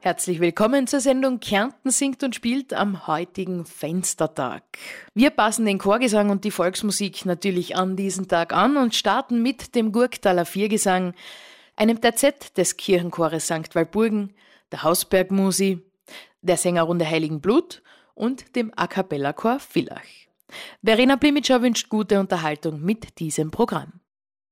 Herzlich willkommen zur Sendung Kärnten singt und spielt am heutigen Fenstertag. Wir passen den Chorgesang und die Volksmusik natürlich an diesen Tag an und starten mit dem Gurktaler Viergesang, einem Terzett des Kirchenchores St. Walpurgen, der Hausbergmusi, der Sängerrunde Heiligen Blut und dem A-Cappella-Chor Villach. Verena Blimitscher wünscht gute Unterhaltung mit diesem Programm.